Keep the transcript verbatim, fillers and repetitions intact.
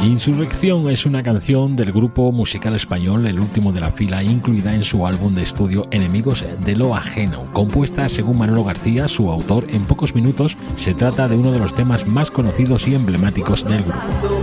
Insurrección es una canción del grupo musical español El Último de la Fila, incluida en su álbum de estudio Enemigos de lo Ajeno. Compuesta, según Manolo García, su autor, en pocos minutos, se trata de uno de los temas más conocidos y emblemáticos del grupo.